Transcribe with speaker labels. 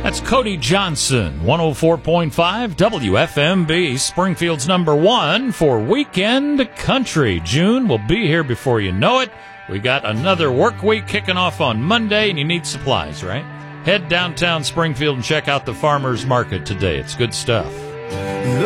Speaker 1: That's Cody Johnson, 104.5 WFMB, Springfield's number one for Weekend Country. June will be here before you know it. We got another work week kicking off on Monday, and you need supplies, right? Head downtown Springfield and check out the farmers market today. It's good stuff.